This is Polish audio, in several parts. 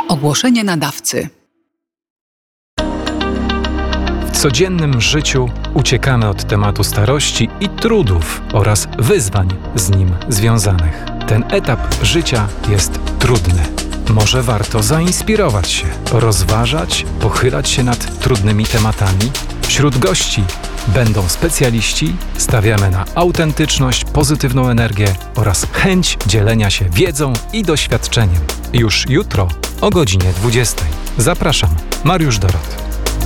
Ogłoszenie nadawcy. W codziennym życiu uciekamy od tematu starości i trudów oraz wyzwań z nim związanych. Ten etap życia jest trudny. Może warto zainspirować się, rozważać, pochylać się nad trudnymi tematami? Wśród gości będą specjaliści, stawiamy na autentyczność, pozytywną energię oraz chęć dzielenia się wiedzą i doświadczeniem. Już jutro o godzinie 20:00. Zapraszam, Mariusz Dorot.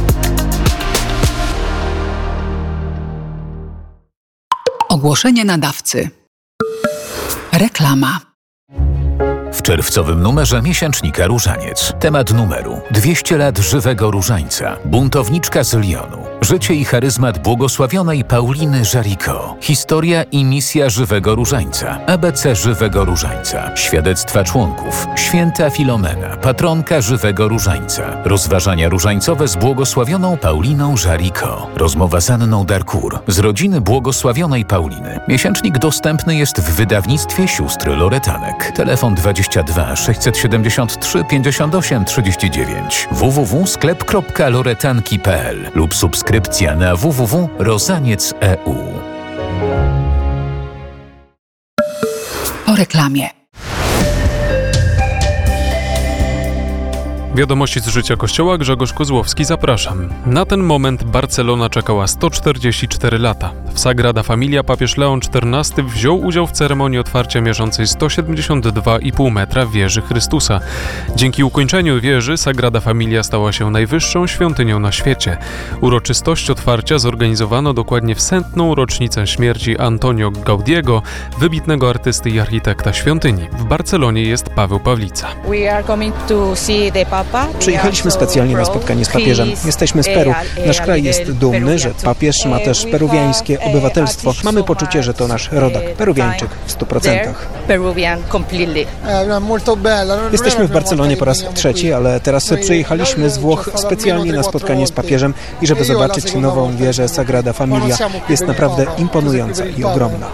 Ogłoszenie nadawcy. Reklama. W czerwcowym numerze miesięcznika Różaniec. Temat numeru: 200 lat żywego różańca. Buntowniczka z Lyonu. Życie i charyzmat błogosławionej Pauliny Jaricot. Historia i misja żywego różańca. ABC żywego różańca. Świadectwa członków. Święta Filomena, patronka żywego różańca. Rozważania różańcowe z błogosławioną Pauliną Jaricot. Rozmowa z Anną Darcourt z rodziny błogosławionej Pauliny. Miesięcznik dostępny jest w wydawnictwie sióstr Loretanek. Telefon 22 673 58 39 www.sklep.loretanki.pl lub subskrypcja na www.rozaniec.eu. Po reklamie. Wiadomości z życia Kościoła, Grzegorz Kozłowski, zapraszam. Na ten moment Barcelona czekała 144 lata. W Sagrada Familia papież Leon XIV wziął udział w ceremonii otwarcia mierzącej 172,5 metra wieży Chrystusa. Dzięki ukończeniu wieży Sagrada Familia stała się najwyższą świątynią na świecie. Uroczystość otwarcia zorganizowano dokładnie w 100. rocznicę śmierci Antonio Gaudiego, wybitnego artysty i architekta świątyni. W Barcelonie jest Paweł Pawlica. Przyjechaliśmy specjalnie na spotkanie z papieżem. Jesteśmy z Peru. Nasz kraj jest dumny, że papież ma też peruwiańskie obywatelstwo. Mamy poczucie, że to nasz rodak, peruwiańczyk w 100%. Jesteśmy w Barcelonie po raz trzeci, ale teraz przyjechaliśmy z Włoch specjalnie na spotkanie z papieżem i żeby zobaczyć nową wieżę Sagrada Familia. Jest naprawdę imponująca i ogromna.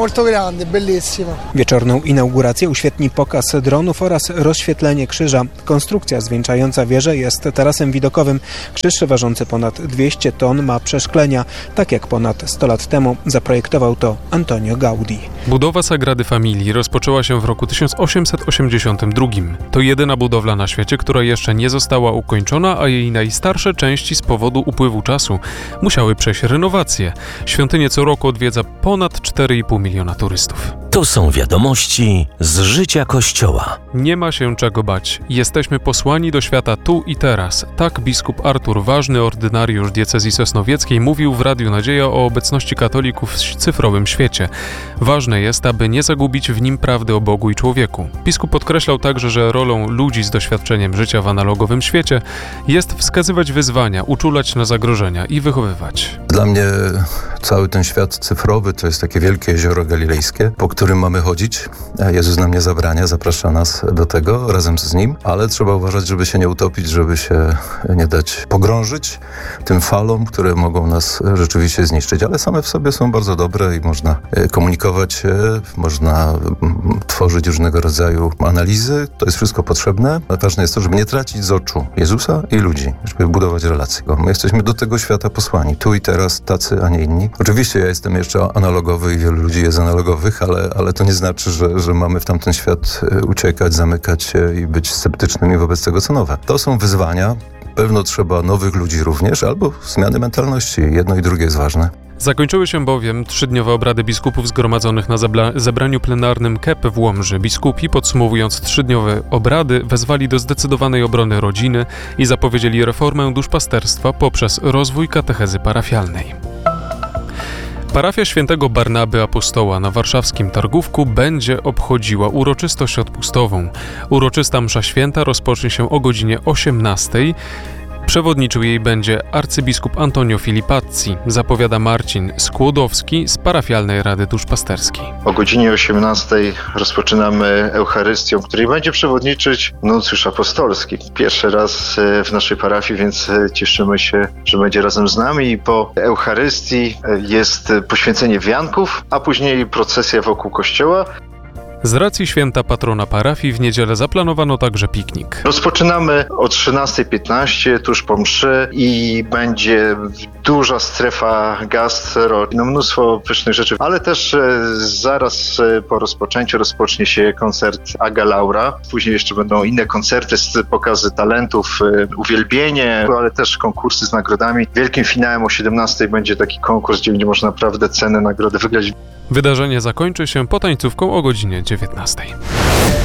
Wieczorną inaugurację uświetni pokaz dronów oraz rozświetlenie krzyża. Konstrukcja zwieńczająca wieżę jest tarasem widokowym. Krzyż ważący ponad 200 ton ma przeszklenia, tak jak ponad 100 lat temu zaprojektował to Antonio Gaudí. Budowa Sagrady Familii rozpoczęła się w roku 1882. To jedyna budowla na świecie, która jeszcze nie została ukończona, a jej najstarsze części z powodu upływu czasu musiały przejść renowację. Świątynię co roku odwiedza ponad 4,5 miliona turystów. To są wiadomości z życia Kościoła. Nie ma się czego bać. Jesteśmy posłani do świata tu i teraz. Tak biskup Artur Ważny, ordynariusz diecezji sosnowieckiej, mówił w Radiu Nadzieja o obecności katolików w cyfrowym świecie. Ważne jest, aby nie zagubić w nim prawdy o Bogu i człowieku. Biskup podkreślał także, że rolą ludzi z doświadczeniem życia w analogowym świecie jest wskazywać wyzwania, uczulać na zagrożenia i wychowywać. Dla mnie cały ten świat cyfrowy to jest takie wielkie jezioro galilejskie, po którym mamy chodzić. Jezus nam nie zabrania, zaprasza nas do tego razem z Nim, ale trzeba uważać, żeby się nie utopić, żeby się nie dać pogrążyć tym falom, które mogą nas rzeczywiście zniszczyć, ale same w sobie są bardzo dobre i można komunikować się, można tworzyć różnego rodzaju analizy. To jest wszystko potrzebne. Ważne jest to, żeby nie tracić z oczu Jezusa i ludzi, żeby budować relacje. My jesteśmy do tego świata posłani, tu i teraz, tacy, a nie inni. Oczywiście ja jestem jeszcze analogowy i wielu ludzi jest analogowych, ale to nie znaczy, że mamy w tamten świat uciekać, zamykać się i być sceptycznymi wobec tego, co nowe. To są wyzwania. Pewno trzeba nowych ludzi również, albo zmiany mentalności. Jedno i drugie jest ważne. Zakończyły się bowiem 3-dniowe obrady biskupów zgromadzonych na zebraniu plenarnym KEP w Łomży. Biskupi, podsumowując 3-dniowe obrady, wezwali do zdecydowanej obrony rodziny i zapowiedzieli reformę duszpasterstwa poprzez rozwój katechezy parafialnej. Parafia Świętego Barnaby Apostoła na warszawskim Targówku będzie obchodziła uroczystość odpustową. Uroczysta msza święta rozpocznie się o godzinie 18:00. Przewodniczył jej będzie arcybiskup Antonio Filipazzi, zapowiada Marcin Skłodowski z Parafialnej Rady Duszpasterskiej. O godzinie 18:00 rozpoczynamy Eucharystią, której będzie przewodniczyć nuncjusz apostolski. Pierwszy raz w naszej parafii, więc cieszymy się, że będzie razem z nami. I po Eucharystii jest poświęcenie wianków, a później procesja wokół kościoła. Z racji święta patrona parafii w niedzielę zaplanowano także piknik. Rozpoczynamy o 13:15 tuż po mszy i będzie duża strefa gastro, mnóstwo pysznych rzeczy, ale też zaraz po rozpoczęciu rozpocznie się koncert Aga Laura. Później jeszcze będą inne koncerty, pokazy talentów, uwielbienie, ale też konkursy z nagrodami. Wielkim finałem o 17:00 będzie taki konkurs, gdzie będzie można naprawdę cenne nagrody wygrać. Wydarzenie zakończy się potańcówką o godzinie 19:00.